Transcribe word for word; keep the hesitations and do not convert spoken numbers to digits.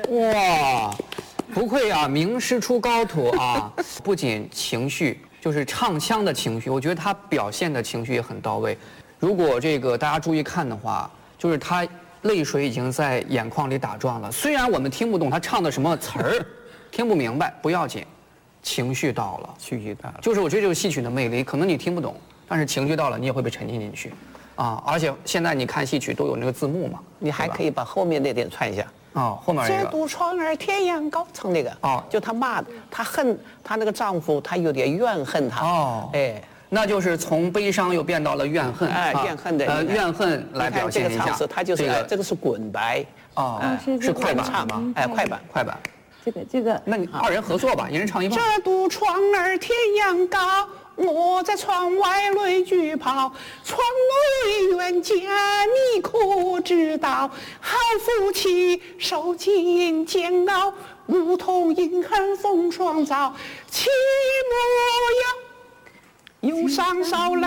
哇，不愧啊，名师出高徒啊！不仅情绪，就是唱腔的情绪，我觉得他表现的情绪也很到位。如果这个大家注意看的话，就是他泪水已经在眼眶里打转了。虽然我们听不懂他唱的什么词儿，听不明白不要紧，情绪到了， 情绪到了， 就是我觉得就是戏曲的魅力。可能你听不懂，但是情绪到了，你也会被沉浸进去。啊，而且现在你看戏曲都有那个字幕嘛， 你还可以把后面那点串一下。 哦，后面一个。 这堵窗儿天涯高，唱那个。哦，就她骂她恨她那个丈夫，她有点怨恨他。哦，哎， 那就是从悲伤又变到了怨恨。 哎，怨恨的。 呃，怨恨来表现一下。 这个唱词，它就是这个是滚白。 哦，是快板吗？ 哎，快板， 快板。 这个这个， 那你二人合作吧，一人唱一半。 这堵窗儿天涯高。我在窗外泪俱抛，窗内冤家你可知道？好夫妻受尽煎熬，如同银汉风霜照，切莫要忧伤少来。